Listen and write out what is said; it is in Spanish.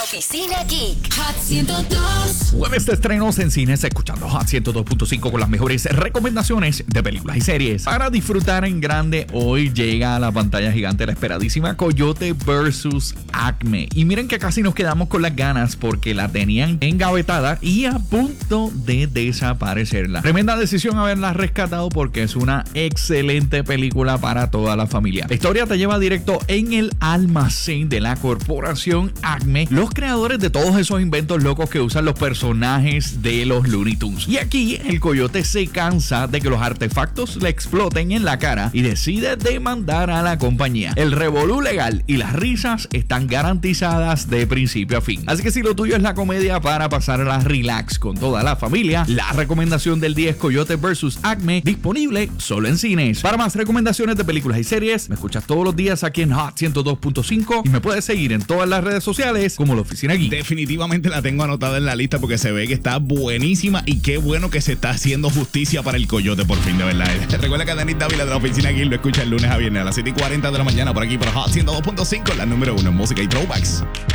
Oficina Geek. Hot 102. Jueves de estrenos en cines, escuchando Hot 102.5 con las mejores recomendaciones de películas y series. Para disfrutar en grande, hoy llega a la pantalla gigante la esperadísima Coyote vs. Acme. Y miren que casi nos quedamos con las ganas porque la tenían engavetada y a punto de desaparecerla. Tremenda decisión haberla rescatado porque es una excelente película para toda la familia. La historia te lleva directo en el almacén de la corporación Acme, los creadores de todos esos inventos locos que usan los personajes de los Looney Tunes. Y aquí el coyote se cansa de que los artefactos le exploten en la cara y decide demandar a la compañía. El revolú legal y las risas están garantizadas de principio a fin. Así que si lo tuyo es la comedia para pasarla relax con toda la familia, la recomendación del día es Coyote vs. Acme, disponible solo en cines. Para más recomendaciones de películas y series, me escuchas todos los días aquí en Hot 102.5 y me puedes seguir en todas las redes sociales como La Oficina Geek. Definitivamente la tengo anotada en la lista porque se ve que está buenísima y qué bueno que se está haciendo justicia para el coyote por fin, de verdad. Recuerda que Denis Dávila de La Oficina Geek lo escucha el lunes a viernes a las 7:40 de la mañana por aquí por Hot 102.5, la número 1 en música y throwbacks.